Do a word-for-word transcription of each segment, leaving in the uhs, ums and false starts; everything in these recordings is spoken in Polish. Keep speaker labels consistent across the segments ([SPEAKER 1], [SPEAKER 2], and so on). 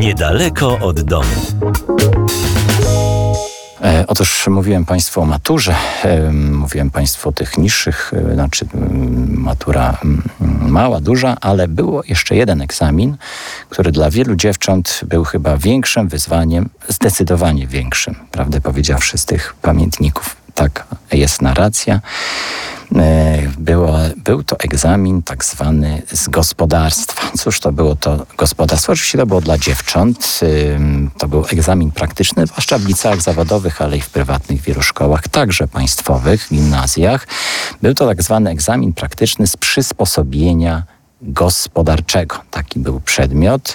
[SPEAKER 1] Niedaleko od domu.
[SPEAKER 2] E, otóż mówiłem Państwu o maturze, e, mówiłem Państwu o tych niższych, e, znaczy m, matura m, mała, duża, ale było jeszcze jeden egzamin, który dla wielu dziewcząt był chyba większym wyzwaniem, zdecydowanie większym, prawdę powiedziawszy, z tych pamiętników. Tak jest narracja. Było, był to egzamin tak zwany z gospodarstwa. Cóż to było to gospodarstwo? Oczywiście to było dla dziewcząt. To był egzamin praktyczny, zwłaszcza w liceach zawodowych, ale i w prywatnych wielu szkołach, także państwowych, gimnazjach. Był to tak zwany egzamin praktyczny z przysposobienia gospodarczego. Taki był przedmiot.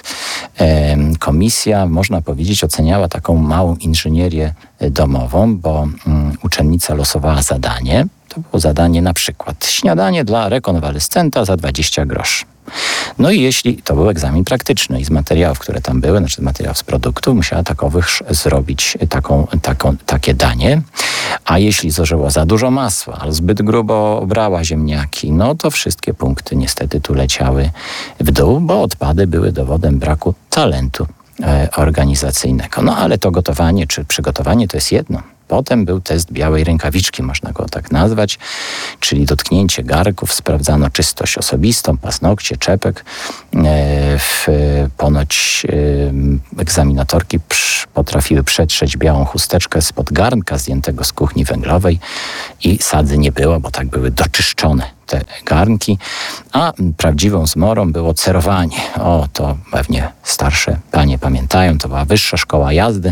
[SPEAKER 2] Komisja, można powiedzieć, oceniała taką małą inżynierię domową, bo uczennica losowała zadanie. To było zadanie na przykład śniadanie dla rekonwalescenta za dwadzieścia groszy. No i jeśli to był egzamin praktyczny i z materiałów, które tam były, znaczy materiałów z produktów, musiała takowych zrobić taką, taką, takie danie. A jeśli zużyła za dużo masła, albo zbyt grubo obrała ziemniaki, no to wszystkie punkty niestety tu leciały w dół, bo odpady były dowodem braku talentu e, organizacyjnego. No ale to gotowanie czy przygotowanie to jest jedno. Potem był test białej rękawiczki, można go tak nazwać, czyli dotknięcie garków, sprawdzano czystość osobistą, paznokcie, czepek. W, ponoć egzaminatorki potrafiły przetrzeć białą chusteczkę spod garnka zdjętego z kuchni węglowej i sadzy nie było, bo tak były doczyszczone te garnki, a prawdziwą zmorą było cerowanie. O, to pewnie starsze panie pamiętają, to była wyższa szkoła jazdy.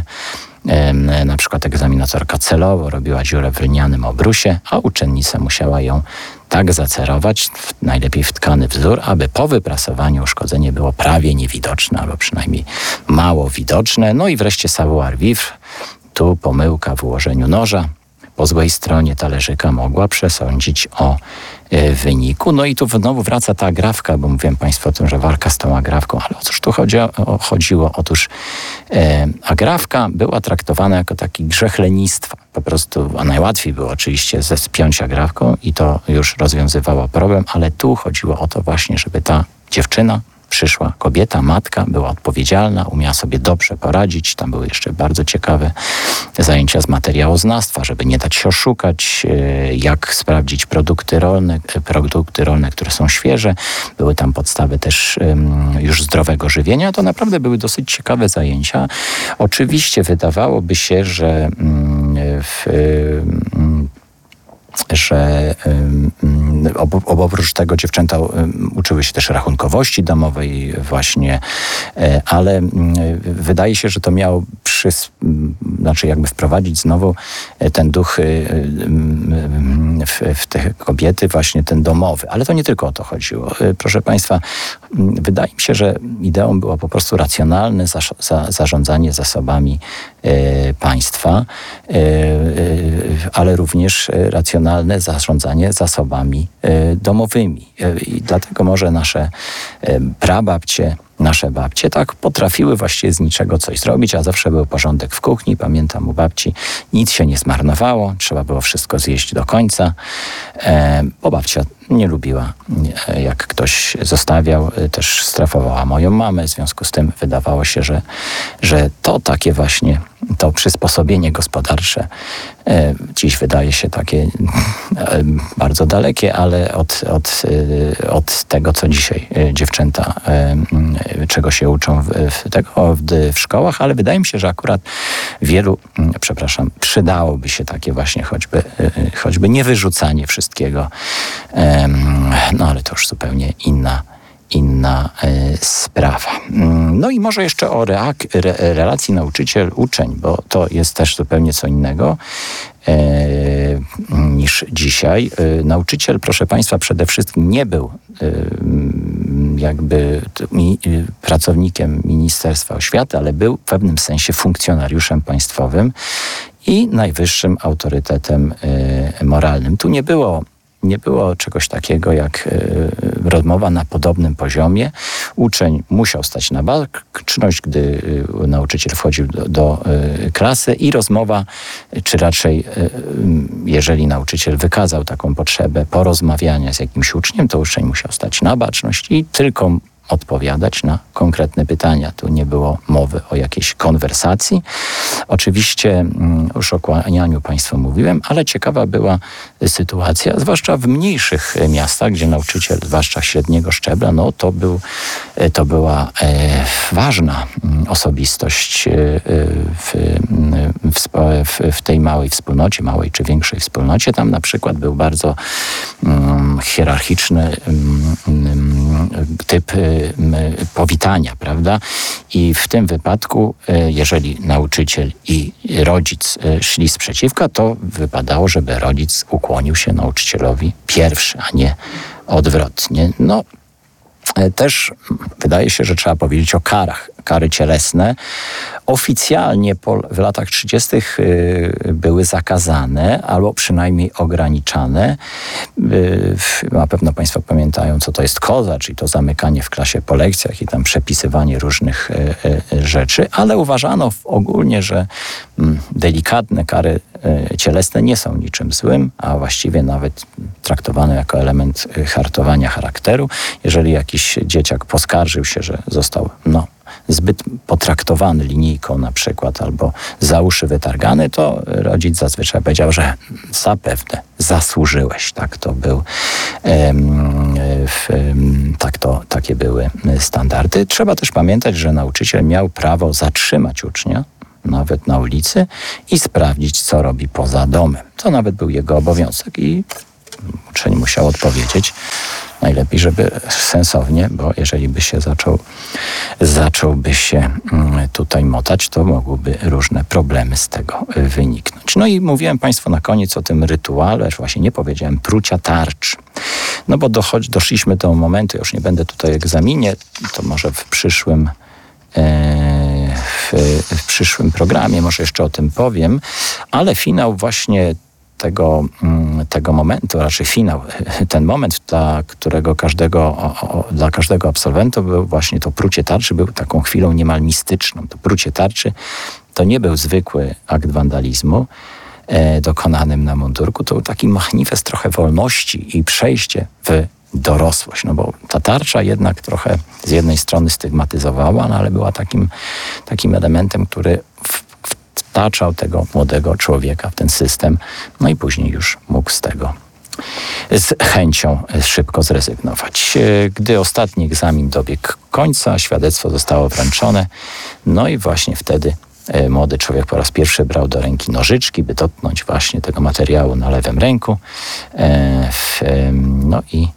[SPEAKER 2] Na przykład egzaminatorka celowo robiła dziurę w lnianym obrusie, a uczennica musiała ją tak zacerować, najlepiej w tkany wzór, aby po wyprasowaniu uszkodzenie było prawie niewidoczne, albo przynajmniej mało widoczne. No i wreszcie savoir vivre. Tu pomyłka w ułożeniu noża po złej stronie talerzyka mogła przesądzić o y, wyniku. No i tu znowu wraca ta agrafka, bo mówiłem Państwu o tym, że walka z tą agrafką, ale o cóż tu chodzi, o, chodziło? Otóż y, agrafka była traktowana jako taki grzech lenistwa. Po prostu, a najłatwiej było oczywiście zespiąć agrafką i to już rozwiązywało problem, ale tu chodziło o to właśnie, żeby ta dziewczyna, przyszła kobieta, matka, była odpowiedzialna, umiała sobie dobrze poradzić. Tam były jeszcze bardzo ciekawe zajęcia z materiałoznawstwa, żeby nie dać się oszukać, jak sprawdzić produkty rolne, produkty rolne, które są świeże. Były tam podstawy też już zdrowego żywienia. To naprawdę były dosyć ciekawe zajęcia. Oczywiście wydawałoby się, że w że um, oprócz tego dziewczęta um, uczyły się też rachunkowości domowej właśnie, e, ale um, wydaje się, że to miało przys- znaczy jakby wprowadzić znowu ten duch um, w, w te kobiety, właśnie ten domowy. Ale to nie tylko o to chodziło. Proszę Państwa, wydaje mi się, że ideą było po prostu racjonalne za, za, zarządzanie zasobami e, państwa, e, e, ale również racjonalne zarządzanie zasobami e, domowymi. E, I dlatego może nasze e, prababcie, nasze babcie tak potrafiły właściwie z niczego coś zrobić, a zawsze był porządek w kuchni. Pamiętam u babci, nic się nie zmarnowało, trzeba było wszystko zjeść do końca, e, bo babcia nie lubiła, jak ktoś zostawiał, też strafowała moją mamę, w związku z tym wydawało się, że, że to takie właśnie, to przysposobienie gospodarcze e, dziś wydaje się takie e, bardzo dalekie, ale od, od, e, od tego, co dzisiaj e, dziewczęta, e, czego się uczą w, w, tego, w, w szkołach, ale wydaje mi się, że akurat wielu, przepraszam, przydałoby się takie właśnie choćby, e, choćby niewyrzucanie wszystkiego, e, no ale to już zupełnie inna inna y, sprawa. No i może jeszcze o reak- re- relacji nauczyciel-uczeń, bo to jest też zupełnie co innego y, niż dzisiaj. Y, nauczyciel, proszę Państwa, przede wszystkim nie był y, jakby mi, y, pracownikiem Ministerstwa Oświaty, ale był w pewnym sensie funkcjonariuszem państwowym i najwyższym autorytetem y, moralnym. Tu nie było Nie było czegoś takiego jak y, rozmowa na podobnym poziomie. Uczeń musiał stać na baczność, gdy y, nauczyciel wchodził do, do y, klasy i rozmowa, czy raczej y, jeżeli nauczyciel wykazał taką potrzebę porozmawiania z jakimś uczniem, to uczeń musiał stać na baczność i tylko odpowiadać na konkretne pytania. Tu nie było mowy o jakiejś konwersacji. Oczywiście już o kłanianiu Państwu mówiłem, ale ciekawa była sytuacja, zwłaszcza w mniejszych miastach, gdzie nauczyciel, zwłaszcza średniego szczebla, no to, był, to była e, ważna osobistość w, w, w tej małej wspólnocie, małej czy większej wspólnocie. Tam na przykład był bardzo um, hierarchiczny um, typ powitania, prawda? I w tym wypadku, jeżeli nauczyciel i rodzic szli sprzeciwka, to wypadało, żeby rodzic ukłonił się nauczycielowi pierwszy, a nie odwrotnie. No, też wydaje się, że trzeba powiedzieć o karach. Kary cielesne oficjalnie po, w latach trzydziestych były zakazane albo przynajmniej ograniczane. Na pewno Państwo pamiętają, co to jest koza, czyli to zamykanie w klasie po lekcjach i tam przepisywanie różnych rzeczy, ale uważano ogólnie, że delikatne kary cielesne nie są niczym złym, a właściwie nawet traktowane jako element hartowania charakteru. Jeżeli jakiś dzieciak poskarżył się, że został no, zbyt potraktowany linijką na przykład albo za uszy wytargany, to rodzic zazwyczaj powiedział, że zapewne zasłużyłeś. Tak to był, um, um, tak to, takie były standardy. Trzeba też pamiętać, że nauczyciel miał prawo zatrzymać ucznia, nawet na ulicy, i sprawdzić, co robi poza domem. To nawet był jego obowiązek i uczeń musiał odpowiedzieć. Najlepiej, żeby sensownie, bo jeżeli by się zaczął, zacząłby się tutaj motać, to mogłyby różne problemy z tego wyniknąć. No i mówiłem Państwu na koniec o tym rytuale, właśnie nie powiedziałem, prucia tarcz. No bo dochodzi, doszliśmy do momentu, już nie będę tutaj w egzaminie, to może w przyszłym w, w przyszłym programie może jeszcze o tym powiem, ale finał właśnie tego, tego momentu, raczej finał, ten moment, dla którego każdego, o, o, dla każdego absolwenta był właśnie to prucie tarczy, był taką chwilą niemal mistyczną. To prucie tarczy to nie był zwykły akt wandalizmu e, dokonanym na mundurku, to był taki manifest trochę wolności i przejście w dorosłość, no bo ta tarcza jednak trochę z jednej strony stygmatyzowała, no ale była takim, takim elementem, który w, wtaczał tego młodego człowieka w ten system, no i później już mógł z tego z chęcią szybko zrezygnować. Gdy ostatni egzamin dobiegł końca, świadectwo zostało wręczone, no i właśnie wtedy młody człowiek po raz pierwszy brał do ręki nożyczki, by dotknąć właśnie tego materiału na lewym ręku, no i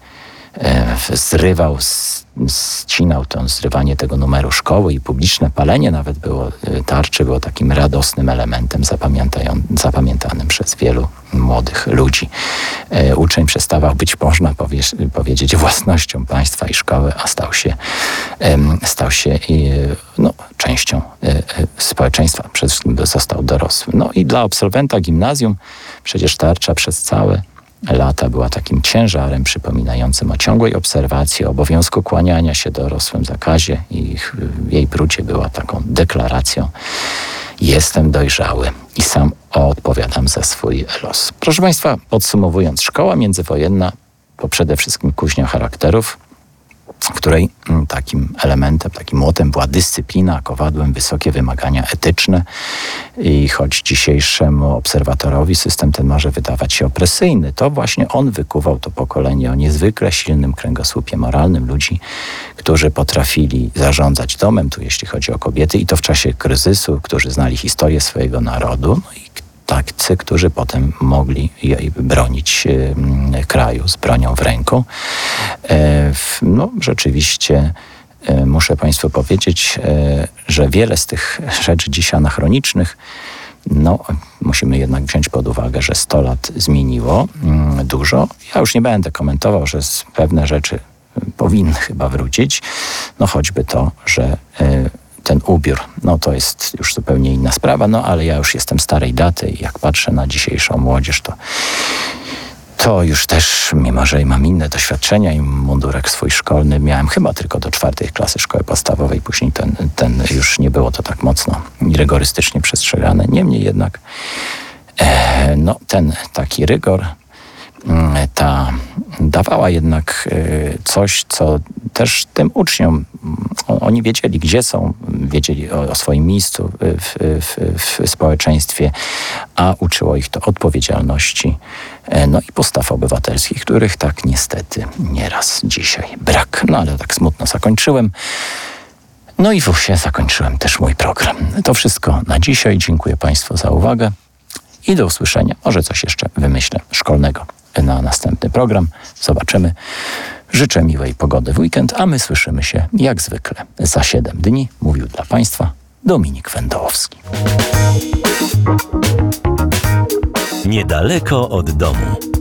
[SPEAKER 2] zrywał, ścinał to zrywanie tego numeru szkoły i publiczne palenie nawet było tarczy, było takim radosnym elementem zapamiętanym przez wielu młodych ludzi. Uczeń przestawał być, można powie- powiedzieć, własnością państwa i szkoły, a stał się, stał się no, częścią społeczeństwa, przede wszystkim został dorosły. No i dla absolwenta gimnazjum przecież tarcza przez całe lata była takim ciężarem przypominającym o ciągłej obserwacji, o obowiązku kłaniania się dorosłym zakazie i jej prucie była taką deklaracją: jestem dojrzały i sam odpowiadam za swój los. Proszę Państwa, podsumowując, szkoła międzywojenna to przede wszystkim kuźnia charakterów, w której takim elementem, takim młotem była dyscyplina, kowadłem wysokie wymagania etyczne i choć dzisiejszemu obserwatorowi system ten może wydawać się opresyjny, to właśnie on wykuwał to pokolenie o niezwykle silnym kręgosłupie moralnym, ludzi, którzy potrafili zarządzać domem, tu jeśli chodzi o kobiety, i to w czasie kryzysu, którzy znali historię swojego narodu, no i tacy, którzy potem mogli bronić e, kraju z bronią w ręku. E, no, rzeczywiście e, muszę Państwu powiedzieć, e, że wiele z tych rzeczy dziś anachronicznych, no, musimy jednak wziąć pod uwagę, że sto lat zmieniło mm, dużo. Ja już nie będę komentował, że pewne rzeczy powinny chyba wrócić. No, choćby to, że e, ten ubiór, no to jest już zupełnie inna sprawa, no ale ja już jestem starej daty i jak patrzę na dzisiejszą młodzież, to to już też, mimo że mam inne doświadczenia i mundurek swój szkolny miałem chyba tylko do czwartej klasy szkoły podstawowej, później ten, ten już nie było to tak mocno i rygorystycznie przestrzegane. Niemniej jednak e, no ten taki rygor ta dawała jednak coś, co też tym uczniom, oni wiedzieli, gdzie są, wiedzieli o, o swoim miejscu w, w, w społeczeństwie, a uczyło ich to odpowiedzialności, no i postaw obywatelskich, których tak niestety nieraz dzisiaj brak. No ale tak smutno zakończyłem. No i wreszcie zakończyłem też mój program. To wszystko na dzisiaj. Dziękuję Państwu za uwagę i do usłyszenia. Może coś jeszcze wymyślę szkolnego na następny program. Zobaczymy. Życzę miłej pogody w weekend, a my słyszymy się jak zwykle za siedem dni. Mówił dla Państwa Dominik Wędołowski.
[SPEAKER 1] Niedaleko od domu.